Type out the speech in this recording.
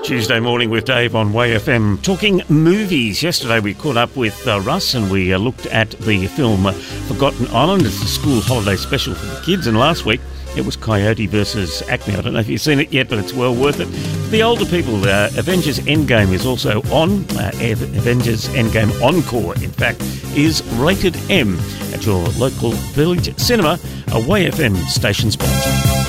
Tuesday morning with Dave on Way FM, talking movies. Yesterday we caught up with Russ and we looked at the film Forgotten Island. It's a school holiday special for the kids, and last week it was Coyote versus Acme. I don't know if you've seen it yet, but it's well worth it. For the older people, Avengers Endgame is also on. Avengers Endgame Encore, in fact, is rated M at your local village cinema, a Way FM station sponsor.